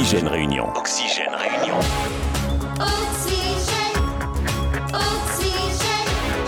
Oxygène Réunion. Oxygène Réunion. Oxygène, oxygène.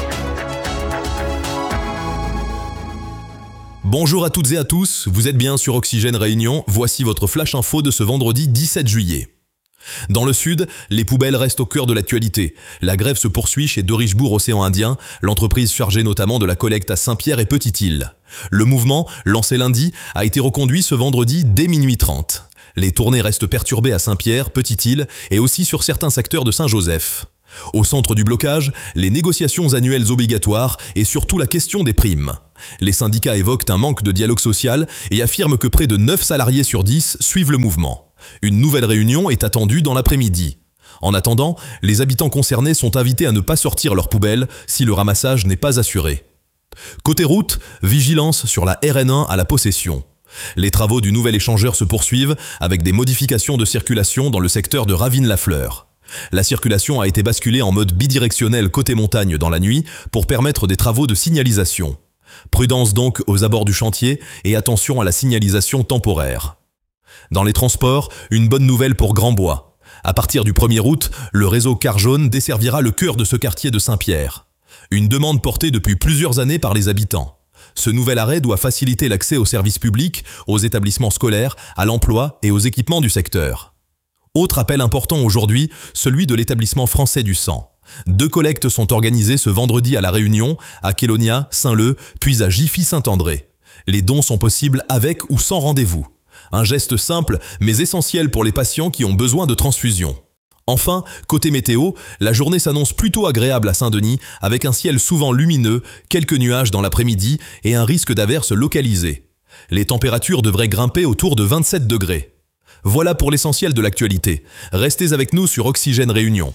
Bonjour à toutes et à tous, vous êtes bien sur Oxygène Réunion, voici votre flash info de ce vendredi 17 juillet. Dans le sud, les poubelles restent au cœur de l'actualité. La grève se poursuit chez De Richebourg Océan Indien, l'entreprise chargée notamment de la collecte à Saint-Pierre et Petite-Île. Le mouvement, lancé lundi, a été reconduit ce vendredi dès minuit 30. Les tournées restent perturbées à Saint-Pierre, Petite-Île et aussi sur certains secteurs de Saint-Joseph. Au centre du blocage, les négociations annuelles obligatoires et surtout la question des primes. Les syndicats évoquent un manque de dialogue social et affirment que près de 9 salariés sur 10 suivent le mouvement. Une nouvelle réunion est attendue dans l'après-midi. En attendant, les habitants concernés sont invités à ne pas sortir leurs poubelles si le ramassage n'est pas assuré. Côté route, vigilance sur la RN1 à la Possession. Les travaux du nouvel échangeur se poursuivent avec des modifications de circulation dans le secteur de Ravine-la-Fleur. La circulation a été basculée en mode bidirectionnel côté montagne dans la nuit pour permettre des travaux de signalisation. Prudence donc aux abords du chantier et attention à la signalisation temporaire. Dans les transports, une bonne nouvelle pour Grandbois. À partir du 1er août, le réseau Car Jaune desservira le cœur de ce quartier de Saint-Pierre. Une demande portée depuis plusieurs années par les habitants. Ce nouvel arrêt doit faciliter l'accès aux services publics, aux établissements scolaires, à l'emploi et aux équipements du secteur. Autre appel important aujourd'hui, celui de l'établissement français du sang. 2 collectes sont organisées ce vendredi à La Réunion, à Kélonia, Saint-Leu, puis à Jiffy-Saint-André. Les dons sont possibles avec ou sans rendez-vous. Un geste simple mais essentiel pour les patients qui ont besoin de transfusion. Enfin, côté météo, la journée s'annonce plutôt agréable à Saint-Denis avec un ciel souvent lumineux, quelques nuages dans l'après-midi et un risque d'averses localisées. Les températures devraient grimper autour de 27 degrés. Voilà pour l'essentiel de l'actualité. Restez avec nous sur Oxygène Réunion.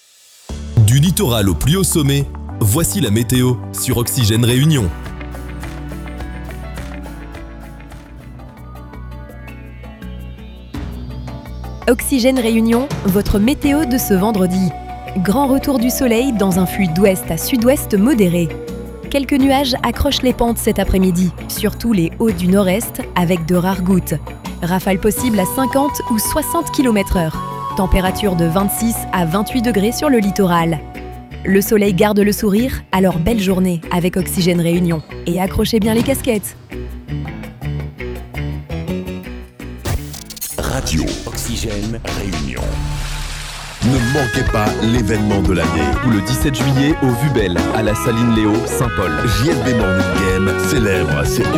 Du littoral au plus haut sommet, voici la météo sur Oxygène Réunion. Oxygène Réunion, votre météo de ce vendredi. Grand retour du soleil dans un flux d'ouest à sud-ouest modéré. Quelques nuages accrochent les pentes cet après-midi, surtout les hauts du nord-est avec de rares gouttes. Rafales possibles à 50 ou 60 km/h. Température de 26 à 28 degrés sur le littoral. Le soleil garde le sourire, alors belle journée avec Oxygène Réunion. Et accrochez bien les casquettes. Radio Oxygène Réunion. Ne manquez pas l'événement de l'année. Le 17 juillet au Vubel, à la Saline Léo, Saint-Paul. JSB Morning Game célèbre ses